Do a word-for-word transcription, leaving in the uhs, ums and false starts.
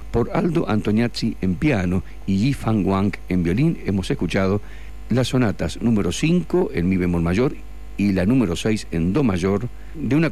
por Aldo Antoniazzi en piano y Yi Fan Wang en violín, hemos escuchado las sonatas número cinco en mi bemol mayor y la número seis en do mayor de una